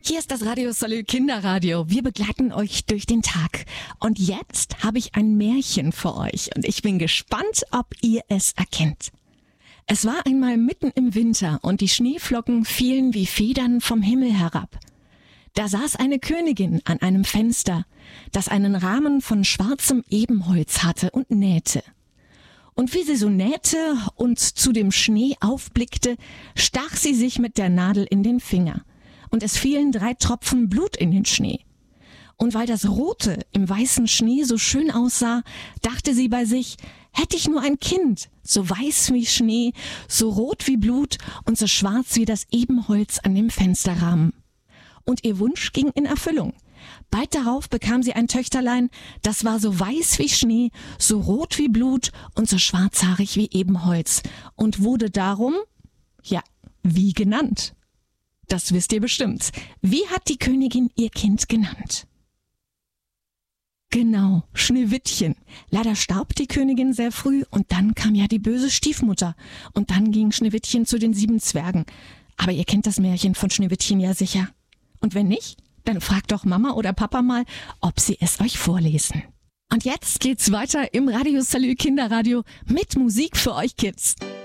Hier ist das Radio Salü Kinderradio. Wir begleiten euch durch den Tag. Und jetzt habe ich ein Märchen für euch und ich bin gespannt, ob ihr es erkennt. Es war einmal mitten im Winter und die Schneeflocken fielen wie Federn vom Himmel herab. Da saß eine Königin an einem Fenster, das einen Rahmen von schwarzem Ebenholz hatte und nähte. Und wie sie so nähte und zu dem Schnee aufblickte, stach sie sich mit der Nadel in den Finger. Und es fielen 3 Tropfen Blut in den Schnee. Und weil das Rote im weißen Schnee so schön aussah, dachte sie bei sich, hätte ich nur ein Kind, so weiß wie Schnee, so rot wie Blut und so schwarz wie das Ebenholz an dem Fensterrahmen. Und ihr Wunsch ging in Erfüllung. Bald darauf bekam sie ein Töchterlein, das war so weiß wie Schnee, so rot wie Blut und so schwarzhaarig wie Ebenholz und wurde darum, wie genannt? Das wisst ihr bestimmt. Wie hat die Königin ihr Kind genannt? Genau, Schneewittchen. Leider starb die Königin sehr früh und dann kam ja die böse Stiefmutter. Und dann ging Schneewittchen zu den 7 Zwergen. Aber ihr kennt das Märchen von Schneewittchen ja sicher. Und wenn nicht, dann fragt doch Mama oder Papa mal, ob sie es euch vorlesen. Und jetzt geht's weiter im Radio Salü Kinderradio mit Musik für euch Kids.